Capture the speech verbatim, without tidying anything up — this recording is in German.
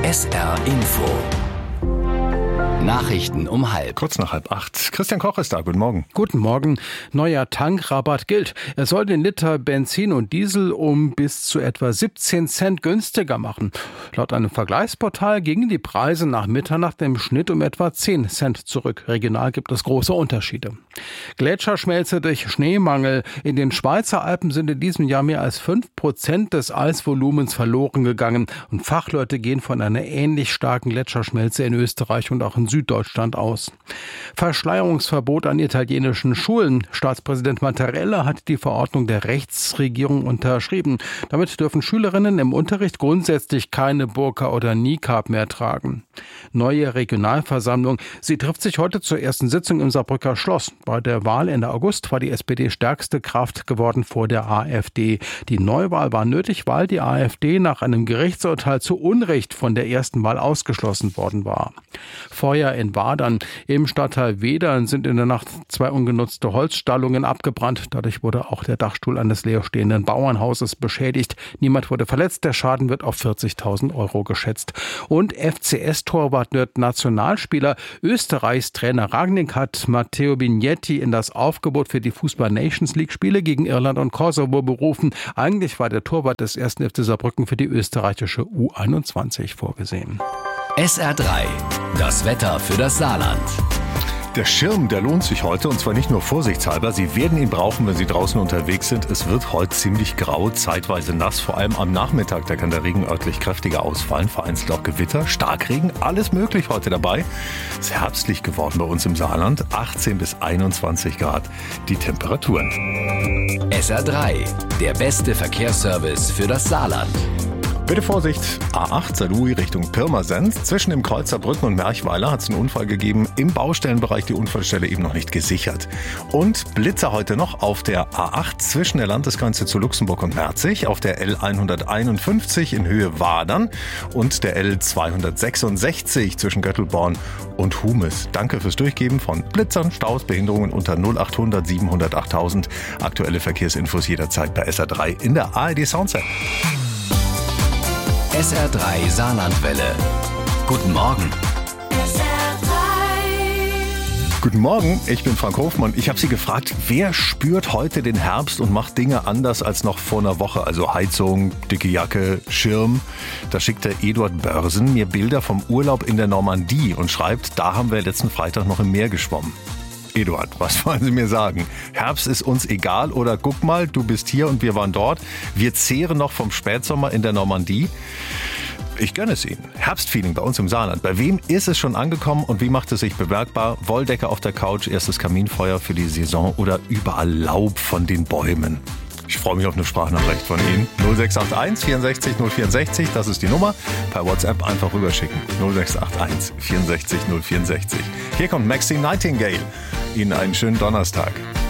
S R Info. Nachrichten um halb. Kurz nach halb acht. Christian Koch ist da. Guten Morgen. Guten Morgen. Neuer Tankrabatt gilt. Er soll den Liter Benzin und Diesel um bis zu etwa siebzehn Cent günstiger machen. Laut einem Vergleichsportal gingen die Preise nach Mitternacht im Schnitt um etwa zehn Cent zurück. Regional gibt es große Unterschiede. Gletscherschmelze durch Schneemangel. In den Schweizer Alpen sind in diesem Jahr mehr als fünf Prozent des Eisvolumens verloren gegangen. Und Fachleute gehen von einer ähnlich starken Gletscherschmelze in Österreich und auch in Süddeutschland aus. Verschleierungsverbot an italienischen Schulen. Staatspräsident Mattarella hat die Verordnung der Rechtsregierung unterschrieben. Damit dürfen Schülerinnen im Unterricht grundsätzlich keine Burka oder Niqab mehr tragen. Neue Regionalversammlung. Sie trifft sich heute zur ersten Sitzung im Saarbrücker Schloss. Bei der Wahl Ende August war die S P D stärkste Kraft geworden vor der AfD. Die Neuwahl war nötig, weil die AfD nach einem Gerichtsurteil zu Unrecht von der ersten Wahl ausgeschlossen worden war. Feuer in Wadern. Im Stadtteil Wedern sind in der Nacht zwei ungenutzte Holzstallungen abgebrannt. Dadurch wurde auch der Dachstuhl eines leerstehenden Bauernhauses beschädigt. Niemand wurde verletzt. Der Schaden wird auf vierzigtausend Euro geschätzt. Und F C S-Torwart wird Nationalspieler. Österreichs Trainer Rangnick hat Matteo Vignetti in das Aufgebot für die Fußball-Nations-League-Spiele gegen Irland und Kosovo berufen. Eigentlich war der Torwart des ersten F C Saarbrücken für die österreichische U einundzwanzig vorgesehen. S R drei. Das Wetter für das Saarland. Der Schirm, der lohnt sich heute, und zwar nicht nur vorsichtshalber. Sie werden ihn brauchen, wenn Sie draußen unterwegs sind. Es wird heute ziemlich grau, zeitweise nass. Vor allem am Nachmittag, da kann der Regen örtlich kräftiger ausfallen. Vereinzelt auch Gewitter, Starkregen, alles möglich heute dabei. Es ist herbstlich geworden bei uns im Saarland. achtzehn bis einundzwanzig Grad die Temperaturen. S R drei. Der beste Verkehrsservice für das Saarland. Bitte Vorsicht, A acht Saarlouis Richtung Pirmasens. Zwischen dem Kreuzer Brücken und Merchweiler hat es einen Unfall gegeben. Im Baustellenbereich die Unfallstelle eben noch nicht gesichert. Und Blitzer heute noch auf der A acht zwischen der Landesgrenze zu Luxemburg und Merzig, auf der L hunderteinundfünfzig in Höhe Wadern und der L zweihundertsechsundsechzig zwischen Göttelborn und Humes. Danke fürs Durchgeben von Blitzern, Staus, Behinderungen unter null achthundert siebenhundert achttausend. Aktuelle Verkehrsinfos jederzeit bei S R drei in der A R D Soundset. S R drei Saarlandwelle. Guten Morgen. S R drei. Guten Morgen, ich bin Frank Hofmann. Ich habe Sie gefragt, wer spürt heute den Herbst und macht Dinge anders als noch vor einer Woche? Also Heizung, dicke Jacke, Schirm. Da schickt der Eduard Börsen mir Bilder vom Urlaub in der Normandie und schreibt, da haben wir letzten Freitag noch im Meer geschwommen. Eduard, was wollen Sie mir sagen? Herbst ist uns egal oder guck mal, du bist hier und wir waren dort. Wir zehren noch vom Spätsommer in der Normandie. Ich gönne es Ihnen. Herbstfeeling bei uns im Saarland. Bei wem ist es schon angekommen und wie macht es sich bemerkbar? Wolldecke auf der Couch, erstes Kaminfeuer für die Saison oder überall Laub von den Bäumen? Ich freue mich auf eine Sprachnachricht von Ihnen. null sechs acht eins vierundsechzig null vierundsechzig, das ist die Nummer. Per WhatsApp einfach rüberschicken. null sechs acht eins vierundsechzig null vierundsechzig. Hier kommt Maxine Nightingale. Ihnen einen schönen Donnerstag.